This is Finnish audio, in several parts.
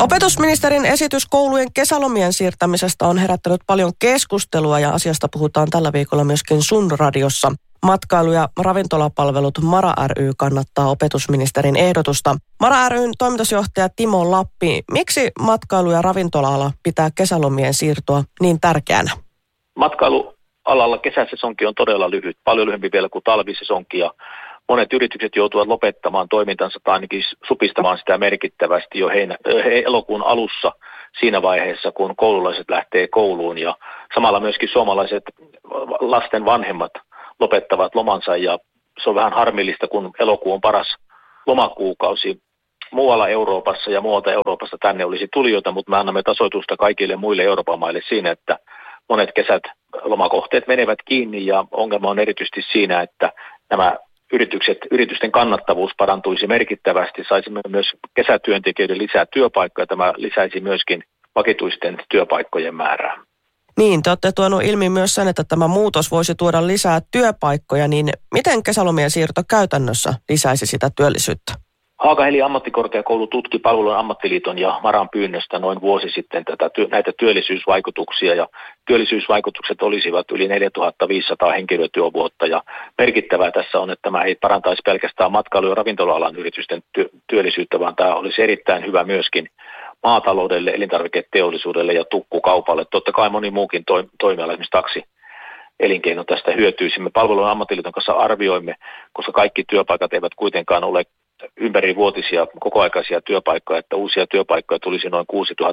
Opetusministerin esitys koulujen kesälomien siirtämisestä on herättänyt paljon keskustelua ja asiasta puhutaan tällä viikolla myöskin Sun radiossa. Matkailu- ja ravintolapalvelut MaRa ry kannattaa opetusministerin ehdotusta. MaRa ryn toimitusjohtaja Timo Lappi, miksi matkailu- ja ravintola-ala pitää kesälomien siirtoa niin tärkeänä? Matkailualalla kesäsesonki on todella lyhyt, paljon lyhyempi vielä kuin talvisesonki ja monet yritykset joutuvat lopettamaan toimintansa tai ainakin supistamaan sitä merkittävästi jo elokuun alussa siinä vaiheessa, kun koululaiset lähtee kouluun ja samalla myöskin suomalaiset lasten vanhemmat lopettavat lomansa ja se on vähän harmillista, kun elokuu on paras lomakuukausi muualla Euroopassa ja muualta Euroopasta tänne olisi tulijoita, mutta me annamme tasoitusta kaikille muille Euroopan maille siinä, että monet kesät lomakohteet menevät kiinni ja ongelma on erityisesti siinä, että nämä yritysten kannattavuus parantuisi merkittävästi, saisimme myös kesätyöntekijöiden lisää työpaikkoja, tämä lisäisi myöskin vakituisten työpaikkojen määrää. Niin, te olette tuonut ilmi myös sen, että tämä muutos voisi tuoda lisää työpaikkoja, niin miten kesälomien siirto käytännössä lisäisi sitä työllisyyttä? Haaga-Heli ammattikorkeakoulu tutki Palvelujen ammattiliiton ja MaRan pyynnöstä noin vuosi sitten näitä työllisyysvaikutuksia ja työllisyysvaikutukset olisivat yli 4500 henkilötyövuotta ja merkittävää tässä on, että tämä ei parantaisi pelkästään matkailu- ja ravintola-alan yritysten työllisyyttä, vaan tämä olisi erittäin hyvä myöskin maataloudelle, elintarviketeollisuudelle ja tukkukaupalle. Totta kai moni muukin toimiala, esimerkiksi taksielinkeino tästä hyötyisimme. Palvelujen ammattiliiton kanssa arvioimme, koska kaikki työpaikat eivät kuitenkaan ole ympärivuotisia kokoaikaisia työpaikkoja, että uusia työpaikkoja tulisi noin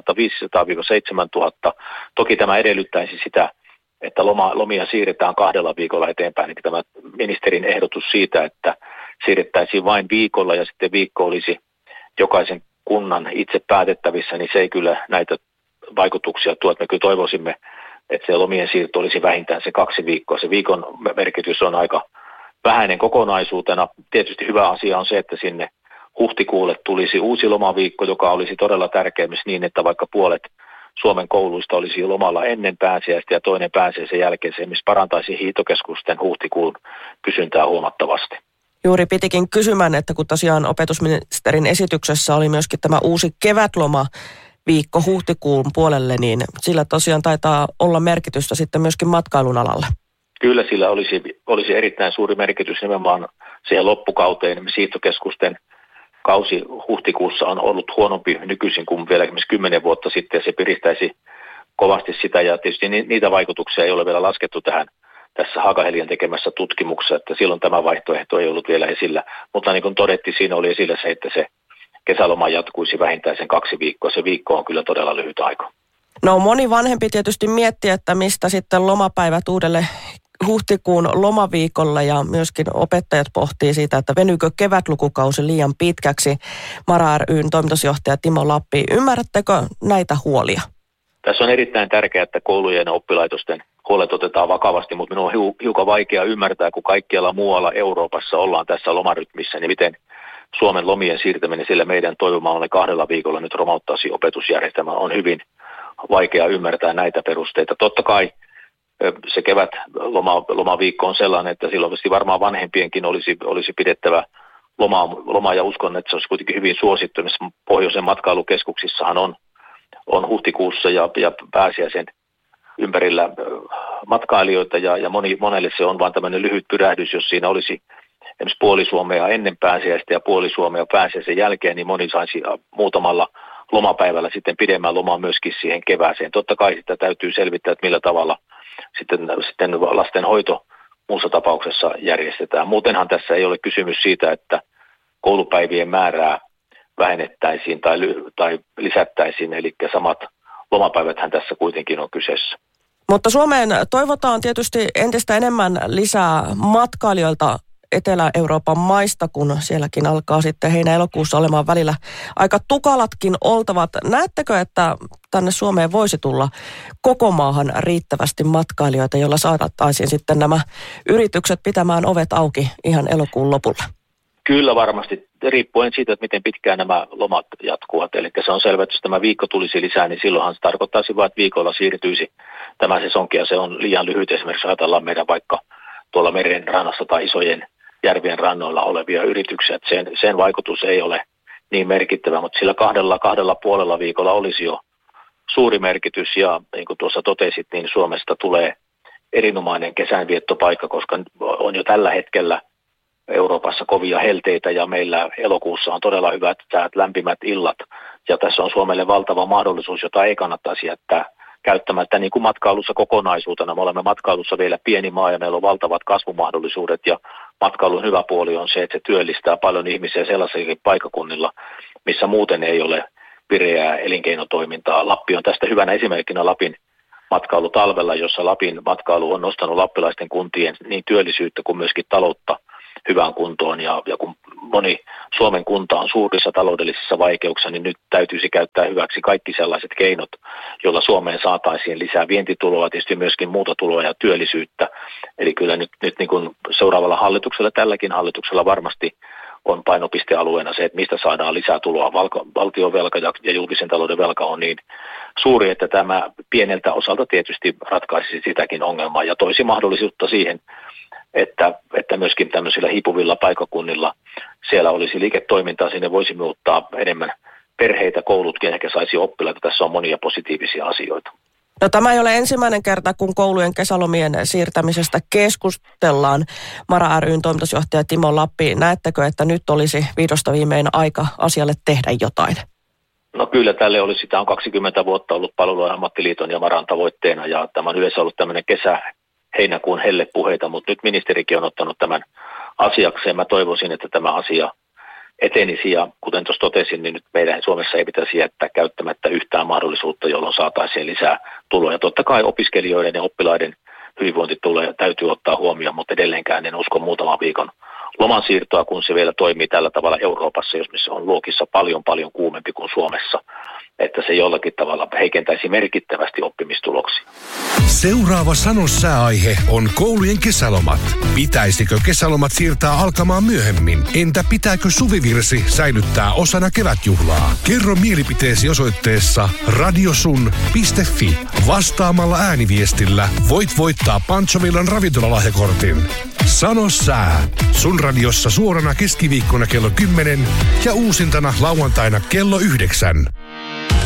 6500–7000. Toki tämä edellyttäisi sitä, että lomia siirretään 2 viikolla eteenpäin, niin tämä ministerin ehdotus siitä, että siirrettäisiin vain viikolla ja sitten viikko olisi jokaisen kunnan itse päätettävissä, niin se ei kyllä näitä vaikutuksia tuo. Me kyllä toivoisimme, että se lomien siirto olisi vähintään se 2 viikkoa. Se viikon merkitys on aika vähäinen kokonaisuutena. Tietysti hyvä asia on se, että sinne huhtikuulle tulisi uusi lomaviikko, joka olisi todella tärkeä myös niin, että vaikka puolet Suomen kouluista olisi lomalla ennen pääsiäistä ja toinen pääsiäisen jälkeen, se missä parantaisi hiihtokeskusten huhtikuun kysyntää huomattavasti. Juuri pitikin kysymään, että kun tosiaan opetusministerin esityksessä oli myöskin tämä uusi kevätlomaviikko huhtikuun puolelle, niin sillä tosiaan taitaa olla merkitystä sitten myöskin matkailun alalle. Kyllä sillä olisi erittäin suuri merkitys nimenomaan siihen loppukauteen. Siirtokeskusten kausi huhtikuussa on ollut huonompi nykyisin kuin vielä 10 vuotta sitten ja se piristäisi kovasti sitä ja tietysti niitä vaikutuksia ei ole vielä laskettu tässä Haaga-Helian tekemässä tutkimuksessa, että silloin tämä vaihtoehto ei ollut vielä esillä, mutta niin kuin todettiin, siinä oli esillä se, että se kesäloma jatkuisi vähintään sen 2 viikkoa. Se viikko on kyllä todella lyhyt aika. No moni vanhempi tietysti miettii, että mistä sitten lomapäivät uudelle huhtikuun lomaviikolla ja myöskin opettajat pohtii siitä, että venyykö kevätlukukausi liian pitkäksi. MaRa ry:n toimitusjohtaja Timo Lappi, ymmärrättekö näitä huolia? Tässä on erittäin tärkeää, että koulujen ja oppilaitosten huolet otetaan vakavasti, mutta minun on hiukan vaikea ymmärtää, kun kaikkialla muualla Euroopassa ollaan tässä lomarytmissä, niin miten Suomen lomien siirtäminen sillä meidän toivomalle 2 viikolla nyt romauttaisi opetusjärjestelmä. On hyvin vaikea ymmärtää näitä perusteita. Totta kai se kevätlomaviikko on sellainen, että silloin varmaan vanhempienkin olisi pidettävä lomaa ja uskon, että se olisi kuitenkin hyvin suosittu. Pohjoisen matkailukeskuksissahan on huhtikuussa ja pääsiäisen ympärillä matkailijoita ja monelle se on vain tämmöinen lyhyt pyrähdys, jos siinä olisi esimerkiksi puoli Suomea ennen pääsiäistä ja puoli Suomea pääsiäisen jälkeen, niin moni saisi muutamalla lomapäivällä sitten pidemmän loman myöskin siihen kevääseen. Totta kai sitä täytyy selvittää, että millä tavalla sitten lasten hoito muussa tapauksessa järjestetään. Muutenhan tässä ei ole kysymys siitä, että koulupäivien määrää vähennettäisiin tai lisättäisiin, eli samat lomapäiväthän tässä kuitenkin on kyseessä. Mutta Suomeen toivotaan tietysti entistä enemmän lisää matkailijoilta Etelä-Euroopan maista, kun sielläkin alkaa sitten heinä-elokuussa olemaan välillä aika tukalatkin oltavat. Näettekö, että tänne Suomeen voisi tulla koko maahan riittävästi matkailijoita, joilla saataisiin sitten nämä yritykset pitämään ovet auki ihan elokuun lopulla? Kyllä varmasti, riippuen siitä, että miten pitkään nämä lomat jatkuvat. Eli se on selvä, että jos tämä viikko tulisi lisää, niin silloinhan se tarkoittaisi vain, että viikolla siirtyisi tämä sesonki ja se on liian lyhyt. Esimerkiksi ajatellaan meidän vaikka tuolla meren rannassa tai isojen järvien rannoilla olevia yrityksiä. Sen vaikutus ei ole niin merkittävä, mutta sillä kahdella puolella viikolla olisi jo suuri merkitys ja niin kuin tuossa totesit, niin Suomesta tulee erinomainen kesänviettopaikka, koska on jo tällä hetkellä Euroopassa kovia helteitä ja meillä elokuussa on todella hyvät säät, lämpimät illat ja tässä on Suomelle valtava mahdollisuus, jota ei kannattaisi jättää käyttämättä niin kuin matkailussa kokonaisuutena. Me olemme matkailussa vielä pieni maa ja meillä on valtavat kasvumahdollisuudet ja matkailun hyvä puoli on se, että se työllistää paljon ihmisiä sellaisillakin paikkakunnilla, missä muuten ei ole vireää elinkeinotoimintaa. Lappi on tästä hyvänä esimerkkinä Lapin matkailu talvella, jossa Lapin matkailu on nostanut lappilaisten kuntien niin työllisyyttä kuin myöskin taloutta hyvään kuntoon. Ja kun moni Suomen kunta on suurissa taloudellisissa vaikeuksissa, niin nyt täytyisi käyttää hyväksi kaikki sellaiset keinot, joilla Suomeen saataisiin lisää vientituloa, tietysti myöskin muuta tuloa ja työllisyyttä. Eli kyllä nyt niin kuin seuraavalla hallituksella, tälläkin hallituksella varmasti on painopistealueena se, että mistä saadaan lisää tuloa. Valtion velka ja julkisen talouden velka on niin suuri, että tämä pieneltä osalta tietysti ratkaisisi sitäkin ongelmaa ja toisi mahdollisuutta siihen, että myöskin tämmöisillä hiipuvilla paikkakunnilla siellä olisi liiketoimintaa, sinne voisimme ottaa enemmän perheitä, koulutkin ehkä saisi oppilaita. Tässä on monia positiivisia asioita. No, tämä ei ole ensimmäinen kerta, kun koulujen kesälomien siirtämisestä keskustellaan. MaRa ry:n toimitusjohtaja Timo Lappi, näettekö, että nyt olisi vihdosta viimein aika asialle tehdä jotain? No kyllä, tälle olisi, tämä on 20 vuotta ollut Palvelualojen ammattiliiton ja MaRan tavoitteena ja tämä on yleensä ollut tämmöinen heinäkuun hellepuheita, mutta nyt ministerikin on ottanut tämän asiakseen. Mä toivoisin, että tämä asia etenisi ja kuten tuossa totesin, niin nyt meidän Suomessa ei pitäisi jättää käyttämättä yhtään mahdollisuutta, jolloin saataisiin lisää tuloja. Totta kai opiskelijoiden ja oppilaiden hyvinvointi täytyy ottaa huomioon, mutta edelleenkään en usko muutaman viikon loman siirtoa, kun se vielä toimii tällä tavalla Euroopassa, jos missä on luokissa paljon kuumempi kuin Suomessa, että se jollakin tavalla heikentäisi merkittävästi oppimistuloksia. Seuraava Sano sääaihe on koulujen kesälomat. Pitäisikö kesälomat siirtää alkamaan myöhemmin? Entä pitääkö suvivirsi säilyttää osana kevätjuhlaa? Kerro mielipiteesi osoitteessa radiosun.fi. Vastaamalla ääniviestillä voit voittaa Panchovillan ravintolalahjakortin. Sano sää. Sun radiossa suorana keskiviikkona kello 10 ja uusintana lauantaina kello 9.